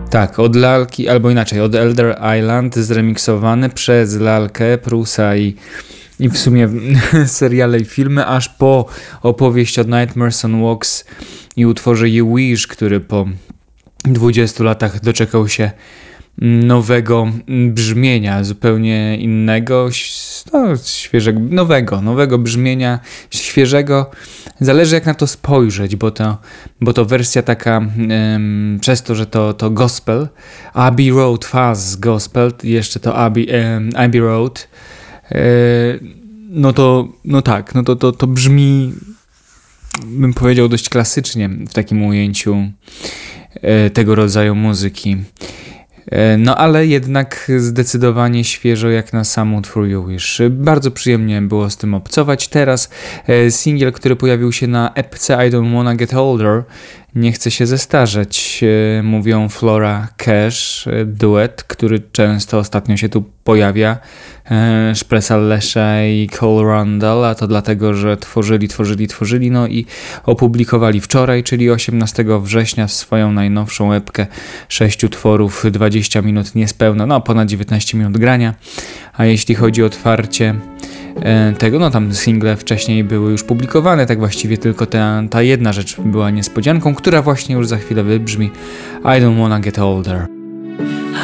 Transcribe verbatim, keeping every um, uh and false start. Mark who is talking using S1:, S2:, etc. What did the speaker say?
S1: Tak, od lalki, albo inaczej, od Elder Island zremiksowany przez lalkę, Prusa i, i w sumie seriale i filmy, aż po opowieść od Nightmares on Walks i utworze You Wish, który po dwudziestu latach doczekał się nowego brzmienia, zupełnie innego, no, świeżego, nowego, nowego brzmienia, świeżego. Zależy jak na to spojrzeć, bo to, bo to wersja taka, um, przez to, że to, to gospel, Abbey Road Fuzz Gospel, jeszcze to Abbey, um, Abbey Road, e, no to, no tak, no to, to, to brzmi, bym powiedział, dość klasycznie w takim ujęciu e, tego rodzaju muzyki. No ale jednak zdecydowanie świeżo jak na sam utwór You Wish. Bardzo przyjemnie było z tym obcować. Teraz singiel, który pojawił się na epce I Don't Wanna Get Older, Nie chcę się zestarzeć, mówią Flora Cash, duet, który często ostatnio się tu pojawia, Szpresal Lesza i Cole Randall, a to dlatego, że tworzyli, tworzyli, tworzyli, no i opublikowali wczoraj, czyli osiemnastego września, swoją najnowszą epkę, sześć utworów, dwadzieścia minut niespełna, no ponad dziewiętnaście minut grania, a jeśli chodzi o otwarcie tego, no tam single wcześniej były już publikowane, tak właściwie tylko ta, ta jedna rzecz była niespodzianką, która właśnie już za chwilę wybrzmi, I Don't Wanna Get Older.